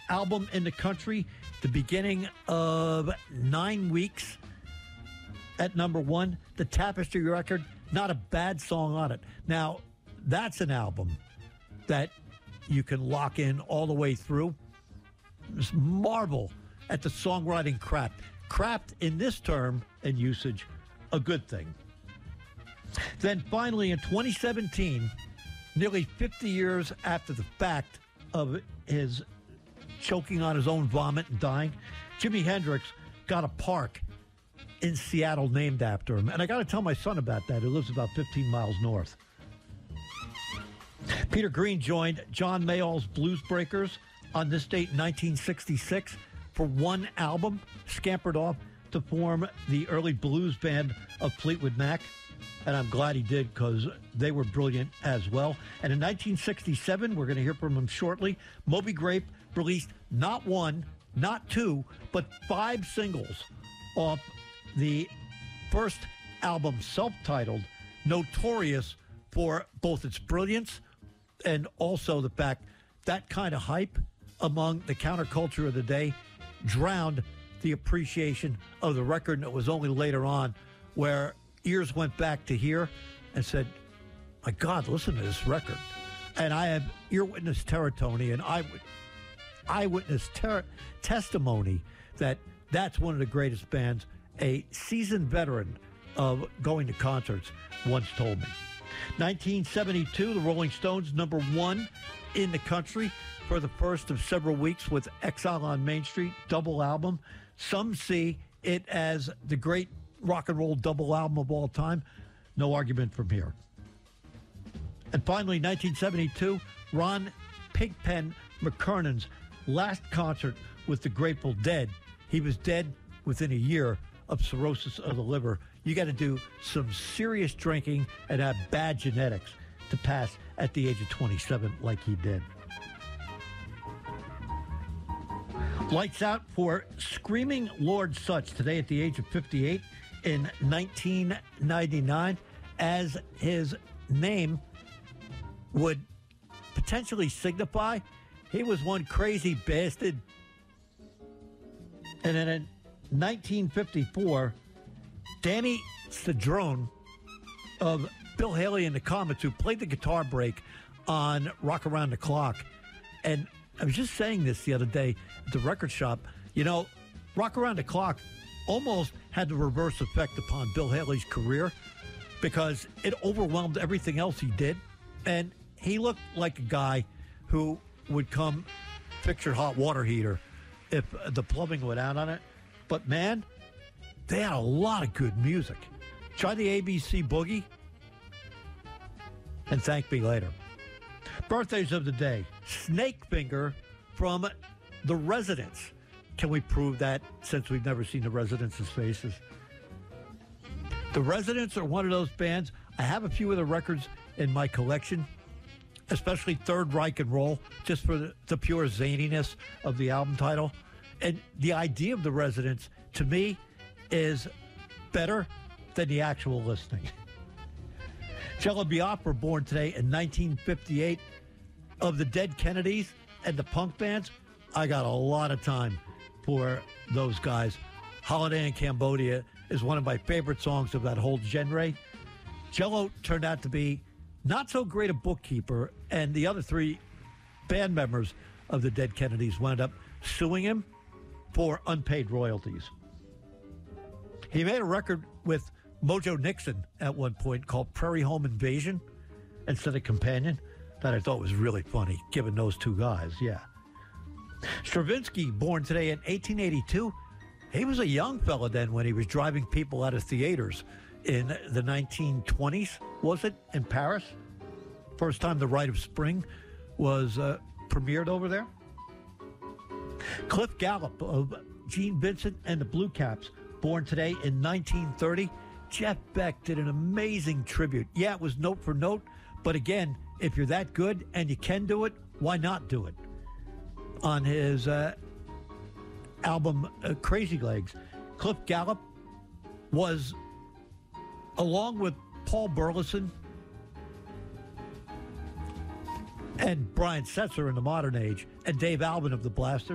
album in the country, the beginning of 9 weeks at number one. The Tapestry record, not a bad song on it. Now, that's an album that you can lock in all the way through. Just marvel at the songwriting craft. Craft in this term and usage, a good thing. Then finally in 2017, nearly 50 years after the fact of his choking on his own vomit and dying, Jimi Hendrix got a park in Seattle named after him. And I got to tell my son about that, who lives about 15 miles north. Peter Green joined John Mayall's Blues Breakers on this date in 1966 for one album, scampered off to form the early blues band of Fleetwood Mac. And I'm glad he did, because they were brilliant as well. And in 1967, we're going to hear from him shortly, Moby Grape released not one, not two, but 5 singles off the first album, self-titled, notorious for both its brilliance and also the fact that kind of hype among the counterculture of the day drowned the appreciation of the record. And it was only later on where ears went back to hear and said, my God, listen to this record. And I have ear witness testimony and eyewitness testimony that that's one of the greatest bands. A seasoned veteran of going to concerts once told me. 1972, the Rolling Stones, number one in the country for the first of several weeks with Exile on Main Street, double album. Some see it as the great rock and roll double album of all time. No argument from here. And finally, 1972, Ron Pigpen McKernan's last concert with the Grateful Dead. He was dead within a year of cirrhosis of the liver. You got to do some serious drinking and have bad genetics to pass at the age of 27 like he did. Lights out for Screaming Lord Sutch today at the age of 58 in 1999, as his name would potentially signify. He was one crazy bastard. And then in 1954, Danny Cedrone of Bill Haley and the Comets, who played the guitar break on Rock Around the Clock. And I was just saying this the other day at the record shop. You know, Rock Around the Clock almost had the reverse effect upon Bill Haley's career because it overwhelmed everything else he did. And he looked like a guy who would come fix your hot water heater if the plumbing went out on it. But, man, they had a lot of good music. Try the ABC Boogie and thank me later. Birthdays of the day. Snakefinger from The Residents. Can we prove that since we've never seen The Residents' faces? The Residents are one of those bands. I have a few of the records in my collection, especially Third Reich and Roll, just for the pure zaniness of the album title. And the idea of The Residents, to me, is better than the actual listening. Jello Biafra, born today in 1958. Of the Dead Kennedys and the punk bands, I got a lot of time for those guys. Holiday in Cambodia is one of my favorite songs of that whole genre. Jello turned out to be not so great a bookkeeper, and the other 3 band members of the Dead Kennedys wound up suing him for unpaid royalties. He made a record with Mojo Nixon at one point called Prairie Home Invasion instead of Companion, that I thought was really funny, given those 2 guys, yeah. Stravinsky, born today in 1882, he was a young fella then when he was driving people out of theaters in the 1920s, was it, in Paris? First time The Rite of Spring was premiered over there. Cliff Gallup of Gene Vincent and the Blue Caps, born today in 1930. Jeff Beck did an amazing tribute. Yeah, it was note for note, but again, if you're that good and you can do it, why not do it? On his album Crazy Legs, Cliff Gallup was, along with Paul Burleson and Brian Setzer in the modern age, and Dave Albin of the Blasters,